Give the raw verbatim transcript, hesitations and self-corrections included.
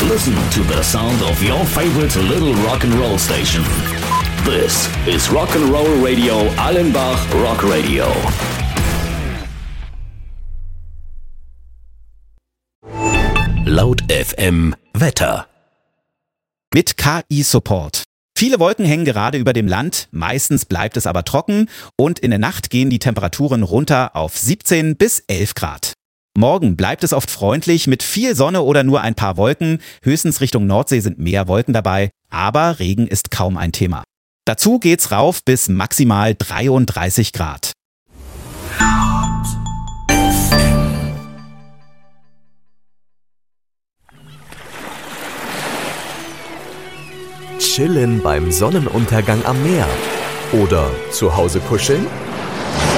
Listen to the sound of your favorite little rock and roll station. This is Rock and Roll Radio Allenbach Rock Radio. Laut F M Wetter. Mit K I-Support. Viele Wolken hängen gerade über dem Land, meistens bleibt es aber trocken und in der Nacht gehen die Temperaturen runter auf siebzehn bis elf Grad. Morgen bleibt es oft freundlich mit viel Sonne oder nur ein paar Wolken, höchstens Richtung Nordsee sind mehr Wolken dabei, aber Regen ist kaum ein Thema. Dazu geht's rauf bis maximal dreiunddreißig Grad. Chillen beim Sonnenuntergang am Meer oder zu Hause kuscheln?